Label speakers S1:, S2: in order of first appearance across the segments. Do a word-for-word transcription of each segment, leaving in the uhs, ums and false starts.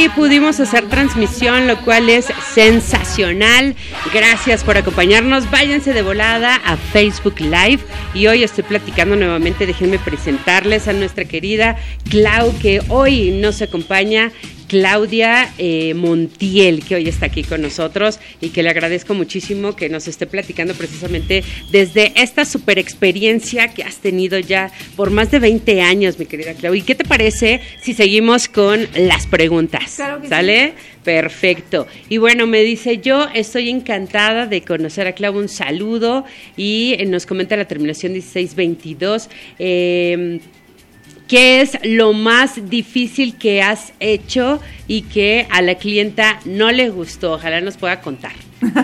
S1: Y pudimos hacer transmisión, lo cual es sensacional. Gracias por acompañarnos. Váyanse de volada a Facebook Live. Y hoy estoy platicando nuevamente. Déjenme presentarles a nuestra querida Clau, que hoy nos acompaña. Claudia eh, Montiel, que hoy está aquí con nosotros y que le agradezco muchísimo que nos esté platicando precisamente desde esta super experiencia que has tenido ya por más de veinte años, mi querida Clau. ¿Y qué te parece si seguimos con las preguntas?
S2: Claro que
S1: ¿Sale?
S2: sí.
S1: Perfecto. Y bueno, me dice, yo estoy encantada de conocer a Clau, un saludo, y eh, nos comenta la terminación dieciséis veintidós. Eh, ¿Qué es lo más difícil que has hecho y que a la clienta no le gustó? Ojalá nos pueda contar.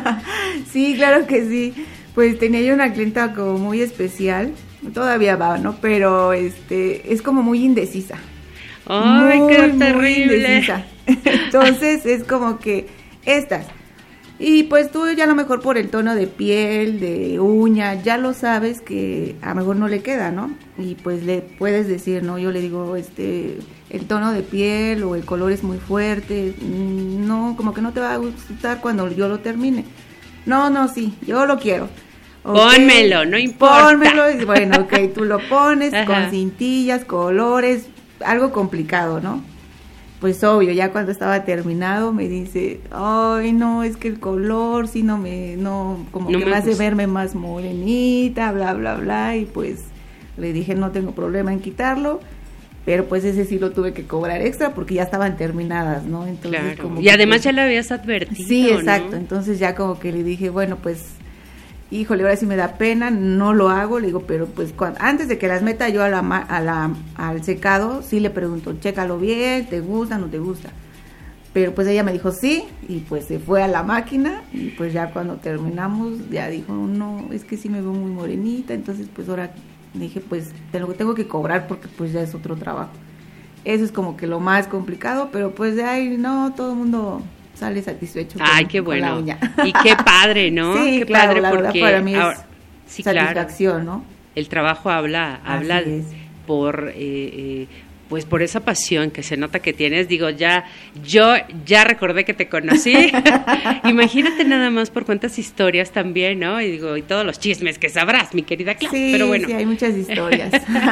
S2: Sí, claro que sí. Pues tenía yo una clienta como muy especial, todavía va, ¿no? Pero este es como muy indecisa.
S1: ¡Ay,
S2: muy,
S1: qué
S2: muy
S1: terrible!
S2: Indecisa. Entonces es como que estas. Y pues tú ya a lo mejor por el tono de piel, de uña, ya lo sabes que a lo mejor no le queda, ¿no? Y pues le puedes decir, ¿no? Yo le digo, este, el tono de piel o el color es muy fuerte, no, como que no te va a gustar cuando yo lo termine. No, no, sí, yo lo quiero. Okay,
S1: pónmelo, no importa.
S2: Pónmelo, y bueno, ok, tú lo pones
S1: Ajá.
S2: con cintillas, colores, algo complicado, ¿no? Pues obvio, ya cuando estaba terminado me dice, ay no, es que el color sí no me, no, como
S1: no
S2: que
S1: me
S2: me hace
S1: gusta.
S2: verme más morenita, bla, bla, bla, y pues le dije no tengo problema en quitarlo, pero pues ese sí lo tuve que cobrar extra porque ya estaban terminadas, ¿no? Entonces,
S1: Claro.
S2: como
S1: Y
S2: que,
S1: además
S2: pues,
S1: ya lo habías advertido,
S2: sí, exacto,
S1: ¿no?
S2: entonces ya como que le dije, bueno, pues híjole, ahora sí me da pena, no lo hago, le digo, pero pues cuando, antes de que las meta yo a la, a la, al secado, sí le pregunto, chécalo bien, ¿te gusta, no te gusta? Pero pues ella me dijo sí, y pues se fue a la máquina, y pues ya cuando terminamos, ya dijo, no, es que sí me veo muy morenita, entonces pues ahora dije, pues te lo tengo que cobrar porque pues ya es otro trabajo. Eso es como que lo más complicado, pero pues de ahí, no, todo el mundo sale satisfecho.
S1: Ay,
S2: con,
S1: qué
S2: con la
S1: bueno.
S2: uña.
S1: Y qué padre, ¿no?
S2: Sí,
S1: qué
S2: claro,
S1: padre
S2: la verdad,
S1: porque
S2: para mí es
S1: ahora, sí,
S2: satisfacción,
S1: claro,
S2: ¿no?
S1: el trabajo habla, habla
S2: Así es.
S1: por, eh, eh, pues por esa pasión que se nota que tienes. Digo, ya, yo ya recordé que te conocí. Imagínate nada más por cuántas historias también, ¿no? Y digo, y todos los chismes que sabrás, mi querida Clau.
S2: Sí,
S1: pero bueno.
S2: sí, hay muchas historias.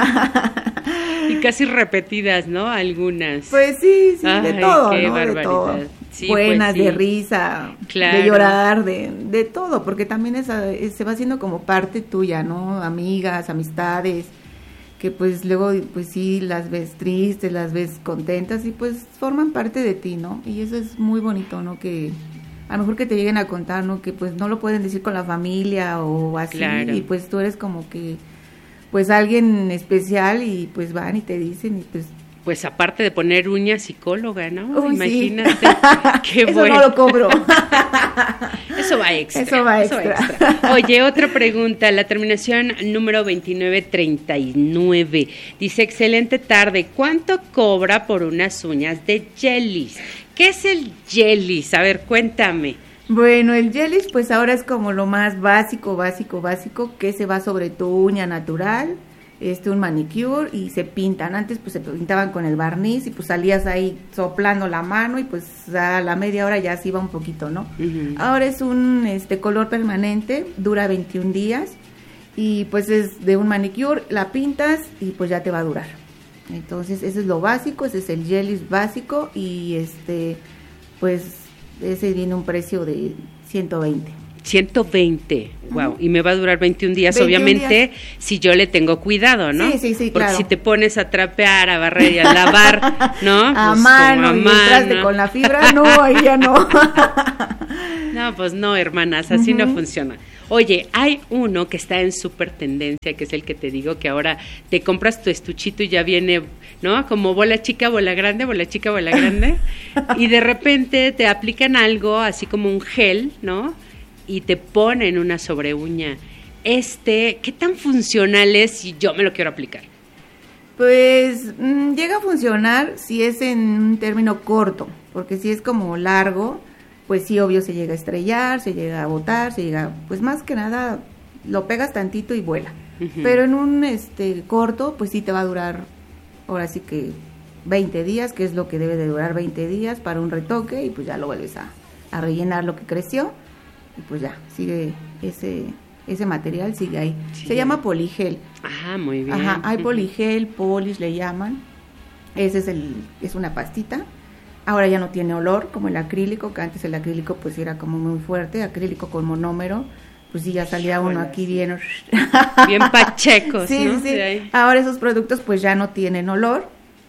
S1: Y casi repetidas, ¿no? Algunas.
S2: Pues sí, sí,
S1: Ay,
S2: de todo,
S1: qué
S2: ¿no?
S1: barbaridad.
S2: De todo.
S1: Sí,
S2: Buenas,
S1: pues sí.
S2: de risa,
S1: Claro.
S2: de llorar, de, de todo, porque también esa, es, se va haciendo como parte tuya, ¿no? Amigas, amistades, que pues luego, pues sí, las ves tristes, las ves contentas y pues forman parte de ti, ¿no? Y eso es muy bonito, ¿no? Que a lo mejor que te lleguen a contar, ¿no? Que pues no lo pueden decir con la familia o así,
S1: Claro.
S2: y pues tú eres como que, pues alguien especial y pues van y te dicen y pues...
S1: Pues aparte de poner uñas, psicóloga, ¿no?
S2: Uy,
S1: imagínate.
S2: Sí.
S1: Qué
S2: Eso
S1: bueno.
S2: no lo cobro.
S1: Eso va extra.
S2: Eso va extra.
S1: Oye, otra pregunta, la terminación número veintinueve treinta y nueve. Dice, excelente tarde, ¿cuánto cobra por unas uñas de Jellies? ¿Qué es el Jellies? A ver, cuéntame.
S2: Bueno, el Jellies pues ahora es como lo más básico, básico, básico, que se va sobre tu uña natural, este un manicure y se pintan. Antes pues se pintaban con el barniz y pues salías ahí soplando la mano y pues a la media hora ya se iba un poquito, ¿no?
S1: Uh-huh.
S2: Ahora es un este color permanente, dura veintiún días y pues es de un manicure, la pintas y pues ya te va a durar. Entonces ese es lo básico, ese es el Jellies básico y este pues ese viene un precio de ciento veinte.
S1: ciento veinte, wow,
S2: uh-huh.
S1: Y me va a durar veintiún días,
S2: veintiún
S1: obviamente,
S2: días.
S1: Si yo le tengo cuidado, ¿no?
S2: Sí, sí, sí,
S1: Porque
S2: claro.
S1: si te pones a trapear, a barrer y a lavar, ¿no?
S2: A
S1: Pues
S2: mano,
S1: como
S2: y
S1: a
S2: entraste
S1: mano.
S2: con la fibra, no, ahí ya no.
S1: No, pues no, hermanas, así
S2: Uh-huh.
S1: no funciona. Oye, hay uno que está en súper tendencia, que es el que te digo, que ahora te compras tu estuchito y ya viene, ¿no? Como bola chica, bola grande, bola chica, bola grande. Y de repente te aplican algo, así como un gel, ¿no? Y te ponen una sobreuña. Este, ¿qué tan funcional es si yo me lo quiero aplicar?
S2: Pues mmm, llega a funcionar si es en un término corto, porque si es como largo, pues sí, obvio se llega a estrellar, se llega a botar, se llega, pues más que nada lo pegas tantito y vuela. Uh-huh. Pero en un este corto, pues sí te va a durar, ahora sí que veinte días, que es lo que debe de durar veinte días para un retoque, y pues ya lo vuelves a, a rellenar lo que creció, y pues ya, sigue ese ese material, sigue ahí. Sí. Se llama poligel.
S1: Ajá, muy bien.
S2: Ajá, hay poligel, polish le llaman. Ese es el es una pastita. Ahora ya no tiene olor como el acrílico, que antes el acrílico pues era como muy fuerte, acrílico con monómero, pues sí ya salía uno aquí bien
S1: bien pachecos,
S2: sí,
S1: ¿no?
S2: sí, sí. Ahora esos productos pues ya no tienen olor,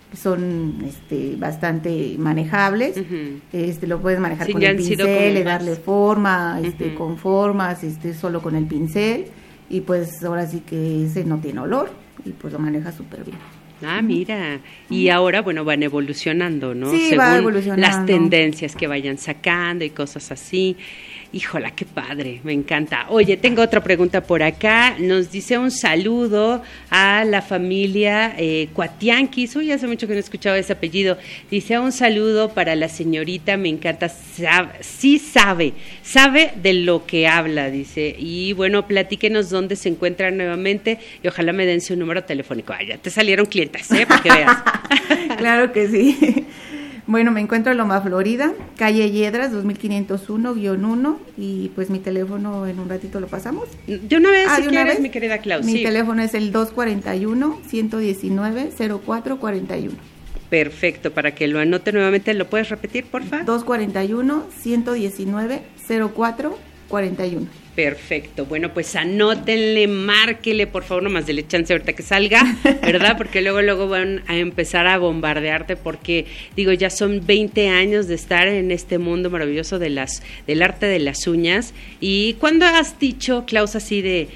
S2: son este bastante manejables. Uh-huh. Este lo puedes manejar sí, con el pincel, darle más forma, este uh-huh. con formas, este solo con el pincel, y pues ahora sí que ese no tiene olor y pues lo maneja súper bien.
S1: Ah, mira, y ahora, bueno, van evolucionando, ¿no?
S2: Sí,
S1: según
S2: va evolucionando.
S1: Las tendencias que vayan sacando y cosas así. Híjola, qué padre, me encanta. Oye, tengo otra pregunta por acá. Nos dice un saludo a la familia eh, Cuatianquis. Uy, hace mucho que no he escuchado ese apellido. Dice, un saludo para la señorita, me encanta, sabe, sí sabe, sabe de lo que habla, dice. Y bueno, platíquenos dónde se encuentran nuevamente y ojalá me den su número telefónico. Ah, ya te salieron clientas, ¿eh? Para que veas.
S2: Claro que sí. Bueno, me encuentro en Loma Florida, calle Yedras, dos mil quinientos uno guión uno, y pues mi teléfono en un ratito lo pasamos.
S1: De una vez,
S2: ah,
S1: si
S2: ¿de
S1: quieres,
S2: una vez?
S1: Mi querida Clau.
S2: Mi
S1: sí.
S2: teléfono es el dos cuatro uno, uno uno nueve, cero cuatro cuatro uno.
S1: Perfecto, para que lo anote nuevamente, ¿lo puedes repetir, por favor?
S2: dos cuatro uno, uno uno nueve, cero cuatro cuatro uno.
S1: Perfecto, bueno, pues anótenle, márquele, por favor, nomás dele chance ahorita que salga, ¿verdad? Porque luego, luego van a empezar a bombardearte, porque, digo, ya son veinte años de estar en este mundo maravilloso de las, del arte de las uñas. ¿Y cuándo has dicho, Klaus, así de,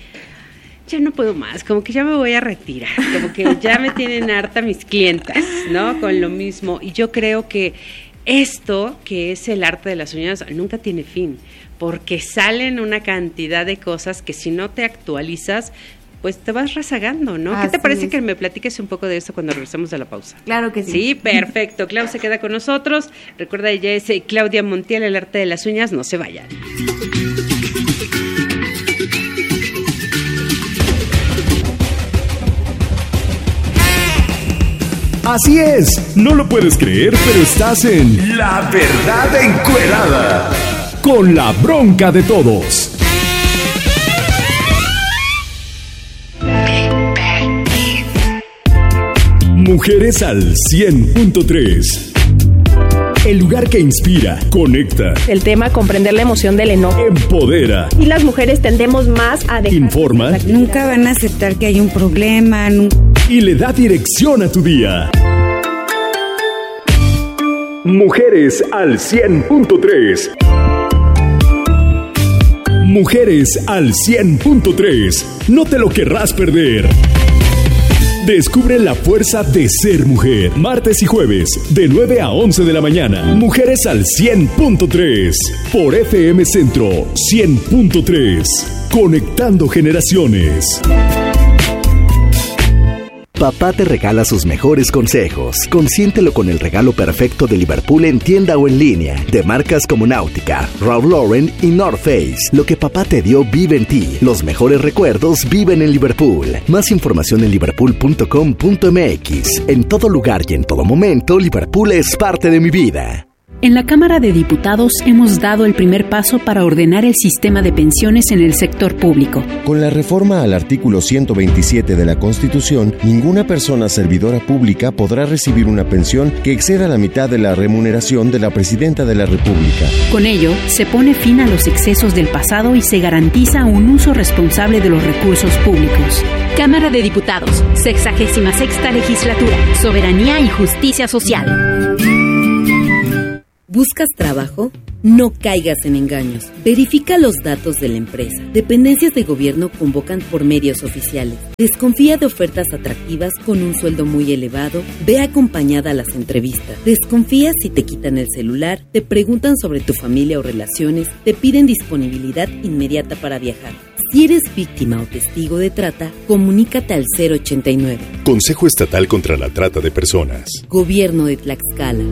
S1: ya no puedo más, como que ya me voy a retirar, como que ya me tienen harta mis clientas, ¿no? Con lo mismo, y yo creo que esto, que es el arte de las uñas, nunca tiene fin, porque salen una cantidad de cosas que si no te actualizas, pues te vas rezagando, ¿no? Así ¿Qué te parece es. que me platiques un poco de eso cuando regresemos de la pausa?
S2: Claro que sí.
S1: Sí, perfecto. Clau se queda con nosotros. Recuerda, ella es Claudia Montiel, el arte de las uñas. No se vayan.
S3: Así es, no lo puedes creer, pero estás en La Verdad Encuerada, con la bronca de todos. Mujeres al cien punto tres. El lugar que inspira, conecta.
S4: El tema, comprender la emoción del enojo.
S3: Empodera.
S4: Y las mujeres tendemos más a dejar...
S3: Informa.
S5: Nunca van a aceptar que hay un problema. Nunca...
S3: Y le da dirección a tu día. Mujeres al cien punto tres. Mujeres al cien punto tres. No te lo querrás perder. Descubre la fuerza de ser mujer. Martes y jueves, de nueve a once de la mañana. Mujeres al cien punto tres. Por F M Centro cien punto tres. Conectando generaciones.
S6: Papá te regala sus mejores consejos. Consiéntelo con el regalo perfecto de Liverpool en tienda o en línea. De marcas como Náutica, Ralph Lauren y North Face. Lo que papá te dio vive en ti. Los mejores recuerdos viven en Liverpool. Más información en liverpool punto com punto m x. En todo lugar y en todo momento, Liverpool es parte de mi vida.
S7: En la Cámara de Diputados hemos dado el primer paso para ordenar el sistema de pensiones en el sector público.
S8: Con la reforma al artículo ciento veintisiete de la Constitución, ninguna persona servidora pública podrá recibir una pensión que exceda la mitad de la remuneración de la Presidenta de la República.
S7: Con ello, se pone fin a los excesos del pasado y se garantiza un uso responsable de los recursos públicos.
S9: Cámara de Diputados, sexagésima sexta legislatura, soberanía y justicia social.
S10: ¿Buscas trabajo? No caigas en engaños. Verifica los datos de la empresa. Dependencias de gobierno convocan por medios oficiales. Desconfía de ofertas atractivas con un sueldo muy elevado. Ve acompañada a las entrevistas. Desconfía si te quitan el celular, te preguntan sobre tu familia o relaciones, te piden disponibilidad inmediata para viajar. Si eres víctima o testigo de trata, comunícate al cero ochenta y nueve.
S3: Consejo Estatal contra la Trata de Personas.
S10: Gobierno de Tlaxcala.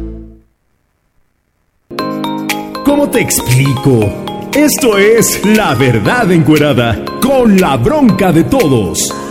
S3: ¿Cómo te explico? Esto es La Verdad Encuerada, con la bronca de todos.